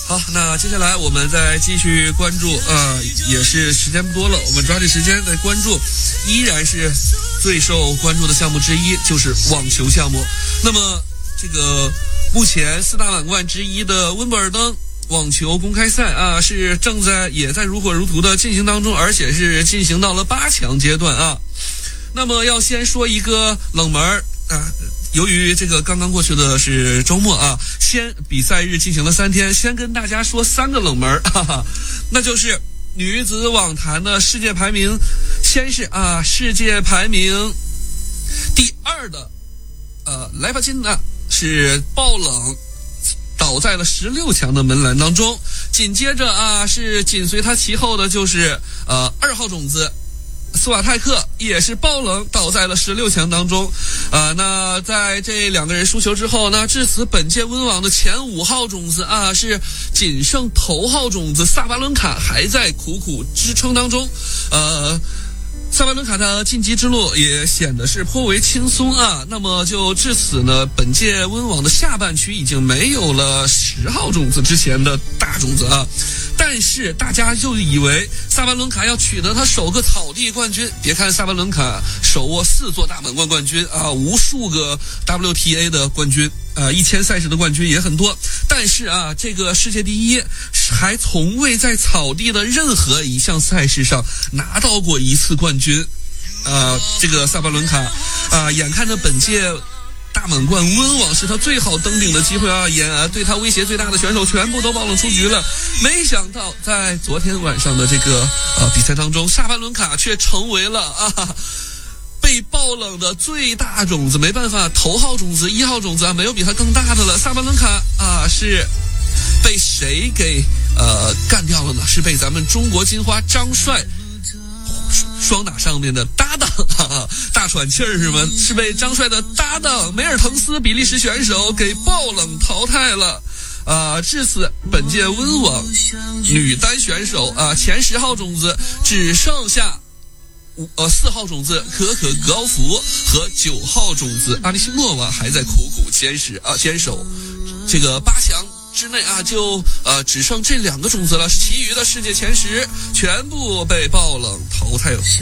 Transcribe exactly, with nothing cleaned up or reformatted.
好，那接下来我们再继续关注，呃，也是时间不多了，我们抓紧时间再关注，依然是最受关注的项目之一，就是网球项目。那么，这个目前四大满贯之一的温布尔登网球公开赛啊，是正在也在如火如荼的进行当中，而且是进行到了八强阶段啊。那么要先说一个冷门啊。由于这个刚刚过去的是周末啊，先比赛日进行了三天，先跟大家说三个冷门，哈哈，那就是女子网坛的世界排名，先是啊世界排名第二的呃莱帕金娜是爆冷倒在了十六强的门栏当中，紧接着啊是紧随他其后的就是呃二号种子斯瓦泰克也是爆冷倒在了十六强当中，呃，那在这两个人输球之后呢，至此本届温网的前五号种子啊是仅剩头号种子萨巴伦卡还在苦苦支撑当中，呃。萨巴伦卡的晋级之路也显得是颇为轻松啊。那么就至此呢，本届温网的下半区已经没有了十号种子之前的大种子啊。但是大家就以为萨巴伦卡要取得他首个草地冠军，别看萨巴伦卡手握四座大满贯冠军啊，无数个 W T A 的冠军。呃，一千赛事的冠军也很多，但是啊，这个世界第一还从未在草地的任何一项赛事上拿到过一次冠军。呃，这个萨巴伦卡啊，眼看着本届大满贯温网是他最好登顶的机会啊，也啊对他威胁最大的选手全部都爆冷出局了。没想到在昨天晚上的这个呃比赛当中，萨巴伦卡却成为了啊。被爆冷的最大种子，没办法，头号种子、一号种子啊，没有比他更大的了。萨巴伦卡啊，是被谁给呃干掉了呢？是被咱们中国金花张帅双打上面的搭档，哈哈，大喘气儿是吗？是被张帅的搭档梅尔滕斯比利时选手给爆冷淘汰了。啊、呃，至此本届温网女单选手啊、呃，前十号种子只剩下。五呃四号种子可可格奥弗和九号种子阿利西诺娃还在苦苦坚持啊坚守这个八强之内啊，就呃只剩这两个种子了，其余的世界前十全部被爆冷淘汰